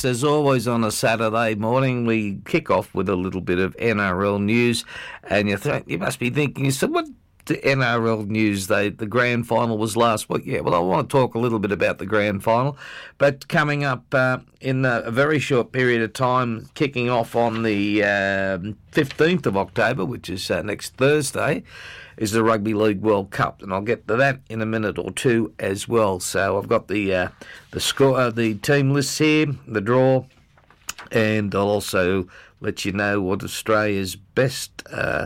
Chris. As always on a Saturday morning, we kick off with a little bit of NRL news. And you must be thinking, so what the NRL news? The grand final was last week. Yeah, well, I want to talk a little bit about the grand final. But coming up in a very short period of time, kicking off on the 15th of October, which is next Thursday, is the Rugby League World Cup, and I'll get to that in a minute or two as well. So I've got the score, the team lists here, the draw, and I'll also let you know what Australia's best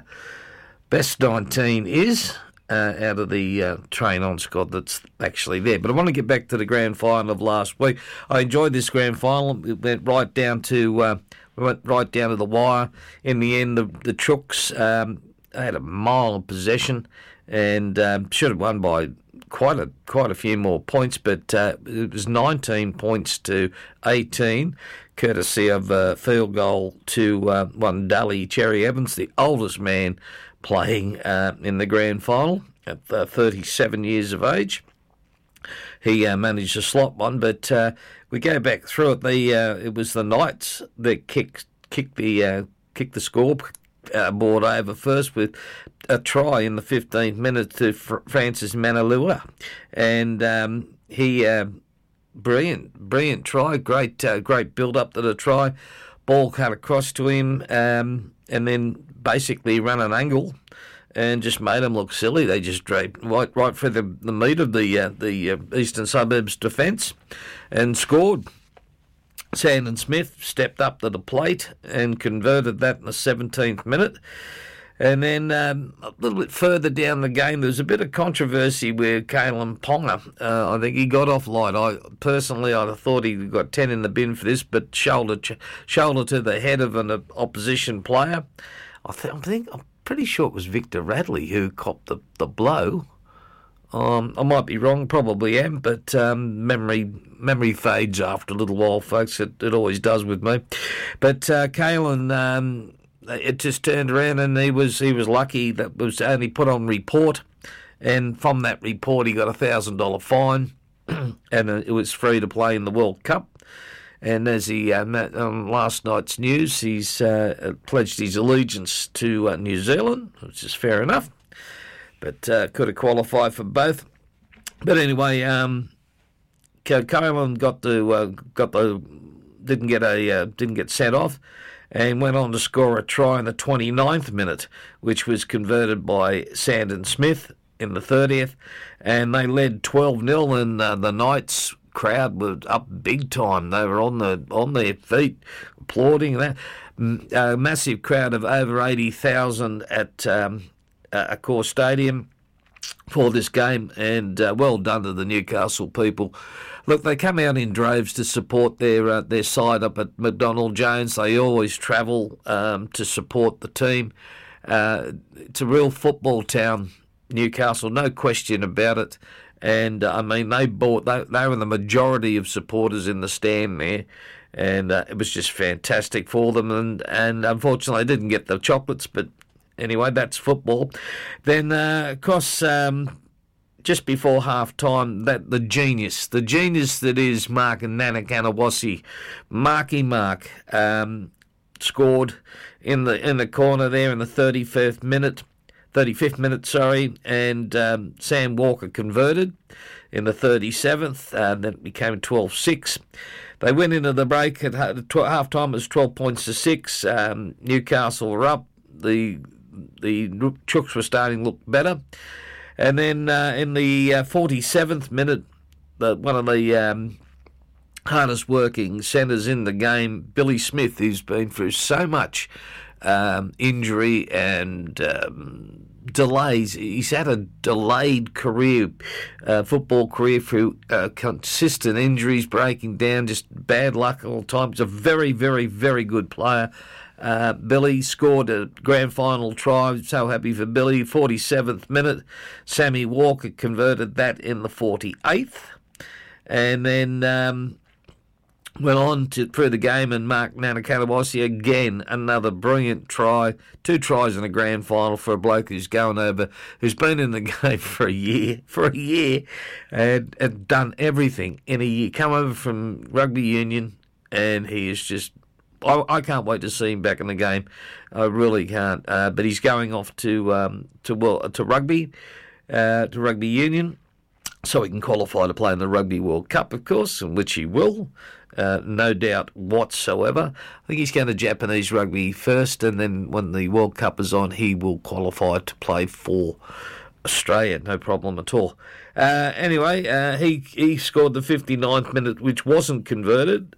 19 is out of the train-on squad that's actually there. But I want to get back to the grand final of last week. I enjoyed this grand final. It went right down to the wire. In the end, the Chooks had a mile of possession and should have won by quite a few more points, but it was 19 points to 18, courtesy of a field goal to one Dally Cherry Evans, the oldest man playing in the grand final at 37 years of age. He managed to slot one, but we go back through it. It was the Knights that kicked the score board over first with a try in the 15th minute to Francis Manalua, and he brilliant try, great build up to the try, ball cut across to him, and then basically ran an angle and just made them look silly. They just draped right for the meat of the Eastern Suburbs defence and scored. Sandon Smith stepped up to the plate and converted that in the 17th minute. And then a little bit further down the game, there was a bit of controversy where Kalen Ponga, I think he got off light. I'd have thought he got 10 in the bin for this, but shoulder to the head of an opposition player. I'm pretty sure it was Victor Radley who copped the blow. I might be wrong, probably am, but memory fades after a little while, folks. It always does with me. But Kalen, it just turned around, and he was lucky that was only put on report, and from that report he got a $1,000 fine, and it was free to play in the World Cup. And as he on last night's news, he's pledged his allegiance to New Zealand, which is fair enough, but could have qualified for both. But anyway, Kalen didn't get sent off, and went on to score a try in the 29th minute, which was converted by Sandon Smith in the 30th, and they led 12-0, and the Knights crowd were up big time. They were on their feet, applauding that. A massive crowd of over 80,000 at Accor Stadium for this game, and well done to the Newcastle people. Look, they come out in droves to support their side up at McDonald Jones. They always travel to support the team. It's a real football town, Newcastle, no question about it. And I mean, they were the majority of supporters in the stand there, and it was just fantastic for them. And unfortunately, they didn't get the chocolates, but anyway, that's football. Then, of course, just before half-time, the genius that is Mark and Nanakanawasi, Marky Mark, scored in the corner there in the 35th minute, and Sam Walker converted in the 37th. Then it became 12-6. They went into the break at half-time. It was 12 points to 6. Newcastle were up. The Chooks were starting to look better. And then in the 47th minute, one of the hardest working centres in the game, Billy Smith, who's been through so much injury and delays. He's had a delayed career, football career, through consistent injuries, breaking down, just bad luck all the time. He's a very, very, very good player. Billy scored a grand final try. So happy for Billy. 47th minute. Sammy Walker converted that in the 48th. And then went on through the game, and Mark Nanakanawasi again, another brilliant try. 2 tries in a grand final for a bloke who's been in the game for a year, and done everything in a year. Come over from rugby union, and he is just. I can't wait to see him back in the game. I really can't. But he's going off to rugby, to rugby union, so he can qualify to play in the Rugby World Cup, of course, in which he will, no doubt whatsoever. I think he's going to Japanese rugby first, and then when the World Cup is on, he will qualify to play for Australia, no problem at all. Anyway, he scored the 59th minute, which wasn't converted.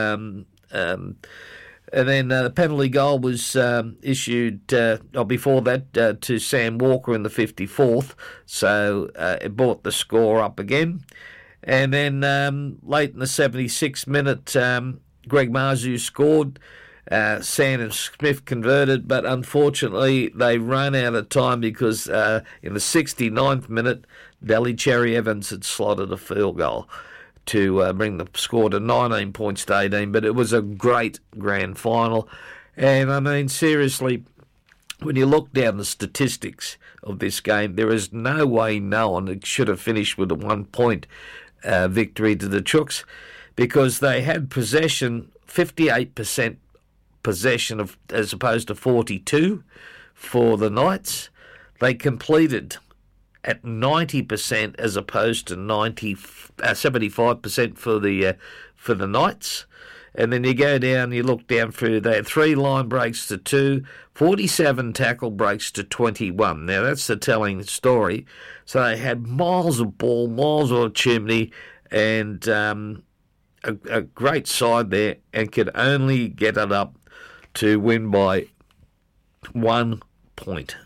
And then the penalty goal was issued before that to Sam Walker in the 54th, so it brought the score up again. And then late in the 76th minute, Greg Marzu scored. Sandon Smith converted, but unfortunately they ran out of time because in the 69th minute, Dally Cherry Evans had slotted a field goal to bring the score to 19 points to 18, but it was a great grand final. And I mean, seriously, when you look down the statistics of this game, there is no way no one should have finished with a 1 point victory to the Chooks, because they had possession, 58% possession of, as opposed to 42 for the Knights. They completed at 90% as opposed to 75% for the Knights. And then you go down, you look down through, they had 3 line breaks to 2, 47 tackle breaks to 21. Now that's the telling story. So they had miles of ball, miles of chimney, and a great side there, and could only get it up to win by 1 point.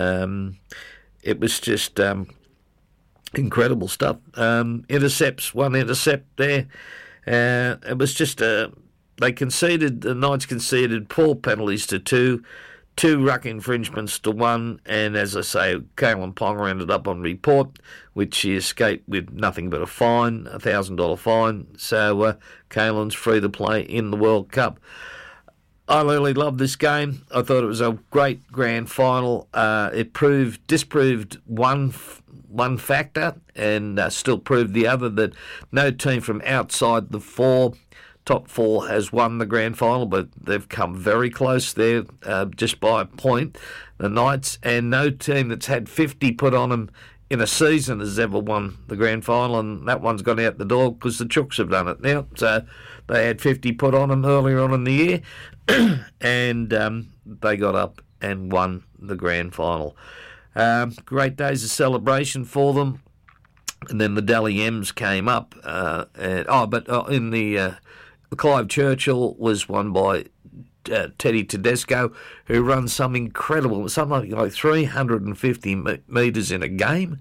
It was just incredible stuff. Intercepts, 1 intercept there. It was just the Knights conceded 4 penalties to 2, 2 ruck infringements to 1, and as I say, Kalen Ponga ended up on report, which he escaped with nothing but a fine, $1,000 fine. So Kalen's free to play in the World Cup. I really loved this game. I thought it was a great grand final. It disproved one factor and still proved the other, that no team from outside the top 4 has won the grand final, but they've come very close there, just by a point, the Knights, and no team that's had 50 put on them in a season has ever won the grand final, and that one's gone out the door because the Chooks have done it now. So they had 50 put on them earlier on in the year, and they got up and won the grand final. Great days of celebration for them. And then the Dally M's came up. In the Clive Churchill was won by Teddy Tedesco, who runs something incredible, something like 350 metres in a game.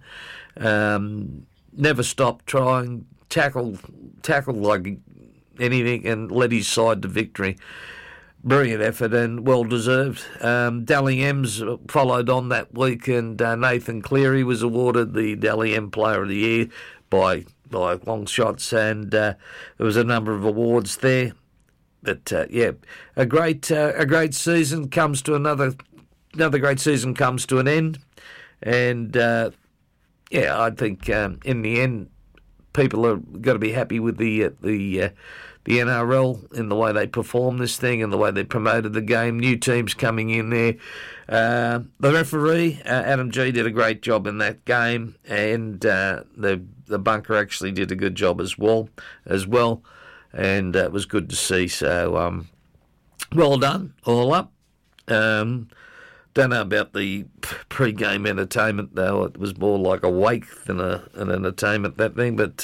Never stopped trying, tackled like anything, and led his side to victory. Brilliant effort and well-deserved. Dally M's followed on that week, and Nathan Cleary was awarded the Dally M Player of the Year by long shots, and there was a number of awards there. But a great season comes to another great season comes to an end, and I think in the end people are going to be happy with the NRL in the way they performed this thing and the way they promoted the game. New teams coming in there. The referee, Adam G, did a great job in that game, and the bunker actually did a good job as well. And it was good to see. So well done, all up. Don't know about the pre-game entertainment, though. It was more like a wake than an entertainment, that thing. But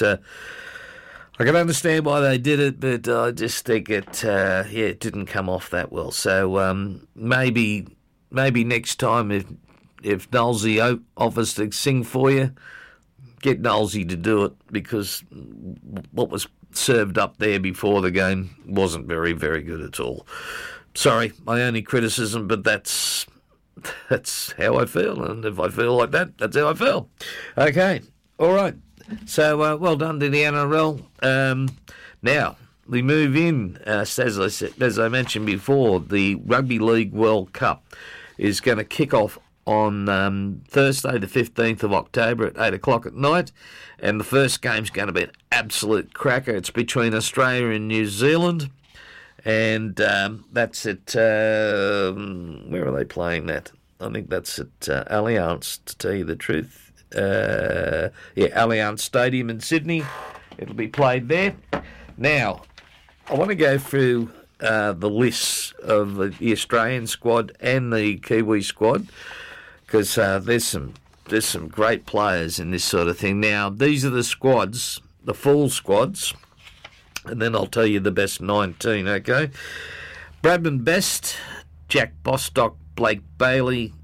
I can understand why they did it, but I just think it didn't come off that well. So maybe next time, if Nolsey offers to sing for you, get Nolsey to do it, because what was served up there before the game wasn't very, very good at all. Sorry, my only criticism, but that's how I feel, and if I feel like that, that's how I feel. Okay, all right. So well done to the NRL. Now we move in, as I mentioned before, the Rugby League World Cup is going to kick off on Thursday, the 15th of October at 8 o'clock at night, and the first game's going to be an absolute cracker. It's between Australia and New Zealand. And that's at, where are they playing that? I think that's at Allianz, to tell you the truth. Allianz Stadium in Sydney. It'll be played there. Now, I want to go through the lists of the Australian squad and the Kiwi squad, because there's some great players in this sort of thing. Now, these are the squads, the full squads, and then I'll tell you the best 19, okay? Bradman Best, Jack Bostock, Blake Brayley,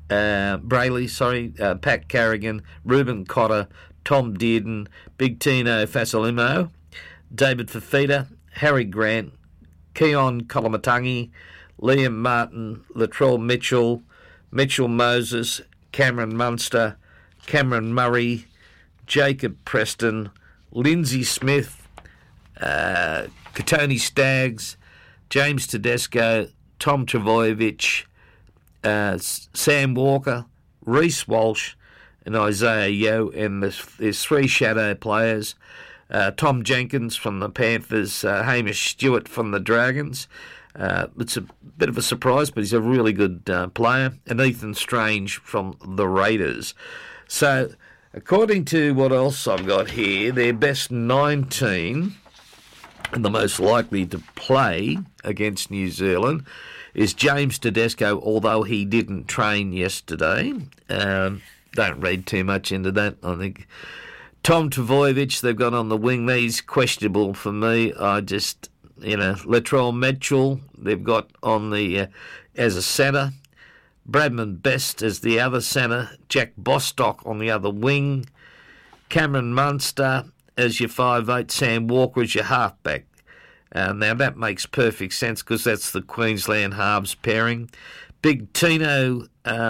Pat Carrigan, Ruben Cotter, Tom Dearden, Big Tino Fasalimo, David Fafita, Harry Grant, Keon Kolomatangi, Liam Martin, Latrell Mitchell, Mitchell Moses, Cameron Munster, Cameron Murray, Jacob Preston, Lindsay Smith, Katoni Staggs, James Tedesco, Tom Travojevic, Sam Walker, Reece Walsh, and Isaiah Yeo, and there's three shadow players. Tom Jenkins from the Panthers, Hamish Stewart from the Dragons. It's a bit of a surprise, but he's a really good player. And Ethan Strange from the Raiders. So, according to what else I've got here, their best 19 and the most likely to play against New Zealand is James Tedesco, although he didn't train yesterday. Don't read too much into that, I think. Tom Travojevic, they've got on the wing. He's questionable for me. Latrell Mitchell, they've got on the as a centre. Bradman Best as the other centre. Jack Bostock on the other wing. Cameron Munster as your 5'8". Sam Walker as your halfback. Now, that makes perfect sense because that's the Queensland halves pairing. Big Tino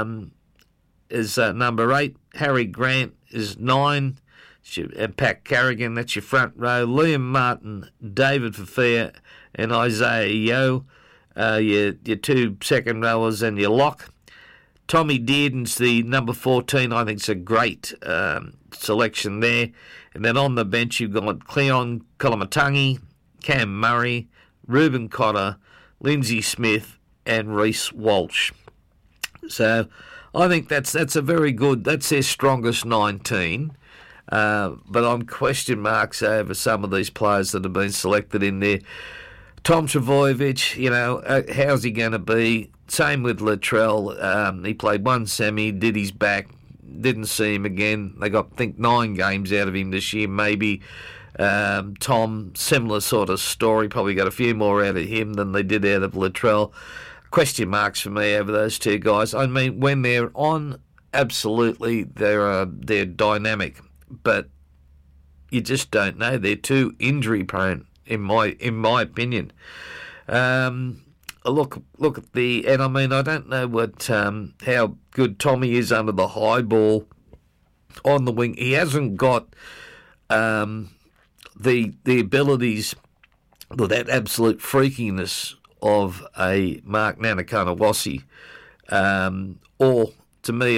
is number 8. Harry Grant is 9. And Pat Carrigan, that's your front row. Liam Martin, David Fafita, and Isaiah Yeo, your two second rowers and your lock. Tommy Dearden's the number 14. I think it's a great selection there. And then on the bench, you've got Cleon Kolomatangi, Cam Murray, Ruben Cotter, Lindsay Smith, and Reece Walsh. So I think that's a very good, that's their strongest 19. But I'm question marks over some of these players that have been selected in there. Tom Travojevic, how's he going to be? Same with Latrell. He played one semi, did his back, didn't see him again. They got, I think, 9 games out of him this year, maybe. Tom, similar sort of story, probably got a few more out of him than they did out of Latrell. Question marks for me over those two guys. I mean, when they're on, absolutely, they're dynamic, but you just don't know. They're too injury prone, in my opinion. Look at and I mean, I don't know how good Tommy is under the high ball on the wing. He hasn't got the abilities, or that absolute freakiness of a Mark Nanakanawasi, or to me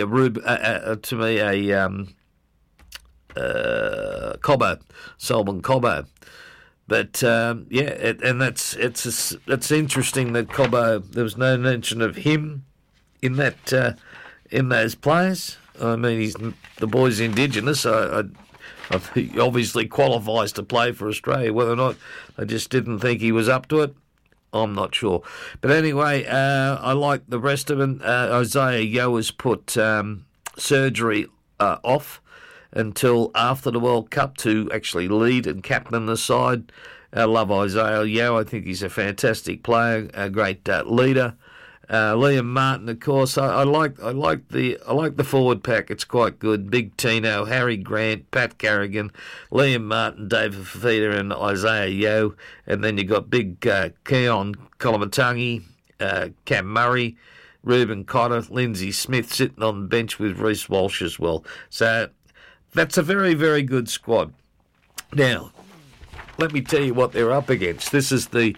Cobbo, Solomon Cobbo. But and it's interesting that Cobbo, there was no mention of him in that in those players. I mean, the boy's Indigenous. He obviously qualifies to play for Australia. Whether or not I just didn't think he was up to it, I'm not sure. But anyway, I like the rest of it. Isaiah Yeo has put surgery off until after the World Cup to actually lead and captain the side. I love Isaiah Yeo. I think he's a fantastic player, a great leader. Liam Martin, of course. I like the forward pack. It's quite good. Big Tino, Harry Grant, Pat Carrigan, Liam Martin, David Fafita, and Isaiah Yeo. And then you got big Keon Kolomatangi, Cam Murray, Ruben Cotter, Lindsay Smith sitting on the bench with Reece Walsh as well. So that's a very, very good squad. Now, let me tell you what they're up against. This is this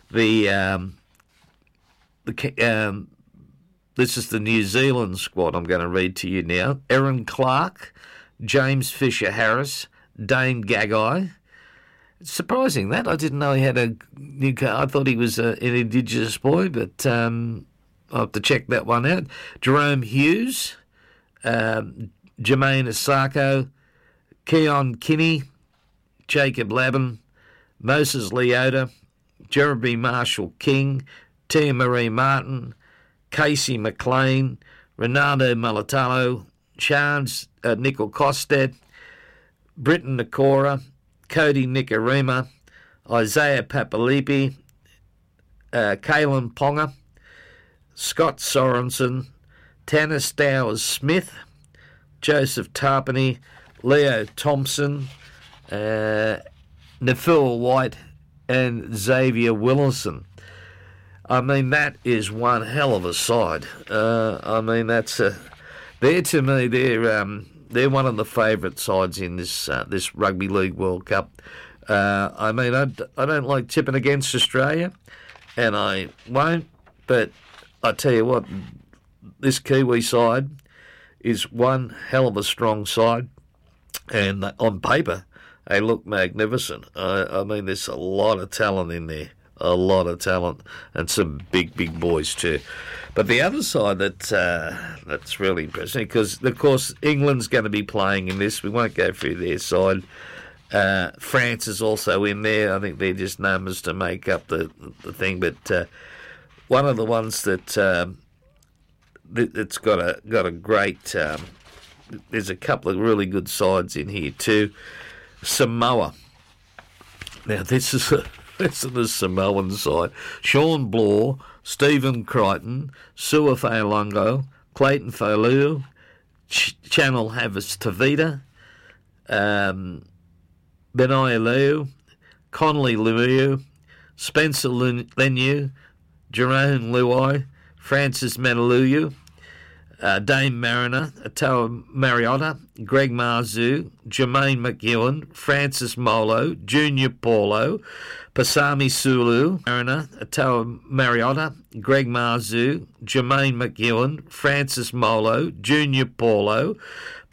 is the New Zealand squad I'm going to read to you now. Erin Clark, James Fisher-Harris, Dane Gagai, It's surprising that. I didn't know he had a new car. I thought he was an Indigenous boy, but I'll have to check that one out. Jerome Hughes, Jermaine Asako, Keon Kinney, Jacob Labin, Moses Leota, Jeremy Marshall King, Tia Marie Martin, Casey McLean, Renato Mulatalo, Charles Nicol Costad, Britton Nakora, Cody Nicarima, Isaiah Papalipi, Kalen Ponga, Scott Sorensen, Tanner Stowers Smith, Joseph Tarpany, Leo Thompson, Nafil White, and Xavier Willison. I mean, that is one hell of a side. I mean, they're to me, they're one of the favourite sides in this Rugby League World Cup. I mean, I don't like tipping against Australia, and I won't. But I tell you what, this Kiwi side is one hell of a strong side, and on paper they look magnificent. I mean, there's a lot of talent in there. A lot of talent and some big boys too. But the other side that's really impressive, because of course England's going to be playing in this. We won't go through their side. France is also in there. I think they're just numbers to make up the thing. But one of the ones that's got a great. There's a couple of really good sides in here too. Samoa. Now this is the Samoan side. Sean Bloor, Stephen Crichton, Sua Failongo, Clayton Failuu, Channel Havas Tavita, Benai Liu, Connolly Liu, Spencer Lenu, Jerome Luai, Francis Manaluyu, Dame Mariner, Atawa Mariotta, Greg Marzu, Jermaine McEwen, Francis Molo, Junior Paulo, Pasami Sulu, Mariner, Atawa Mariotta, Greg Marzu, Jermaine McEwen, Francis Molo, Junior Paulo,